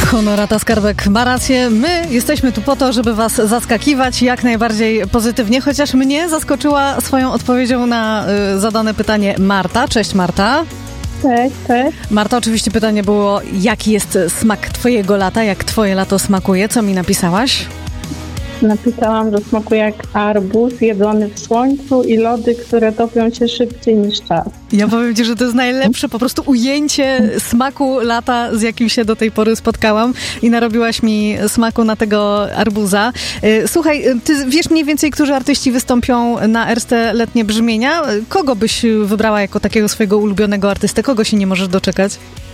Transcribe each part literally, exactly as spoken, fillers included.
Honorata Skarbek ma rację. My jesteśmy tu po to, żeby was zaskakiwać jak najbardziej pozytywnie, chociaż mnie zaskoczyła swoją odpowiedzią na y, zadane pytanie Marta. Cześć Marta. Cześć, cześć. Marta, oczywiście pytanie było, jaki jest smak twojego lata, jak twoje lato smakuje? Co mi napisałaś? Napisałam, że smakuje jak arbuz jedzony w słońcu i lody, które topią się szybciej niż czas. Ja powiem ci, że to jest najlepsze po prostu ujęcie smaku lata, z jakim się do tej pory spotkałam i narobiłaś mi smaku na tego arbuza. Słuchaj, ty wiesz mniej więcej, którzy artyści wystąpią na Erste Letnie Brzmienia? Kogo byś wybrała jako takiego swojego ulubionego artystę? Kogo się nie możesz doczekać?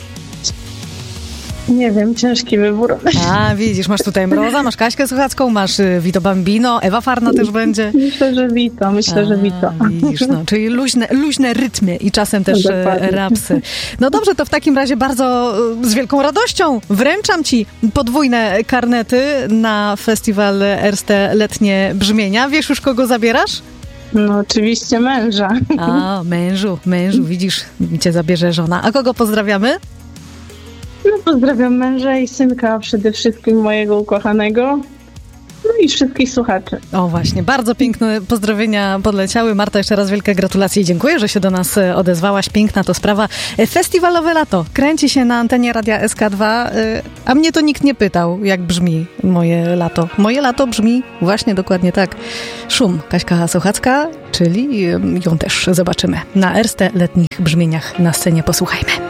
Nie wiem, ciężki wybór. A, widzisz, masz tutaj Mroza, masz Kaśkę Słuchacką, masz Vito Bambino, Ewa Farna też będzie. Myślę, że Vito, myślę, A, że Vito. Widzisz, no, czyli luźne, luźne rytmy i czasem też Dokładnie. rapsy. No dobrze, to w takim razie bardzo z wielką radością wręczam ci podwójne karnety na festiwal Erste Letnie Brzmienia. Wiesz już, kogo zabierasz? No oczywiście męża. A, mężu, mężu, widzisz, cię zabierze żona. A kogo pozdrawiamy? No, pozdrawiam męża i synka, przede wszystkim mojego ukochanego. No i wszystkich słuchaczy. O właśnie, bardzo piękne pozdrowienia podleciały. Marta, jeszcze raz wielkie gratulacje i dziękuję, że się do nas odezwałaś. Piękna to sprawa. Festiwalowe lato kręci się na antenie Radia S K dwa, a mnie to nikt nie pytał, jak brzmi moje lato. Moje lato brzmi właśnie dokładnie tak. Szum, Kaśka Słuchacka, czyli ją też zobaczymy na Erste Letnich Brzmieniach na scenie. Posłuchajmy.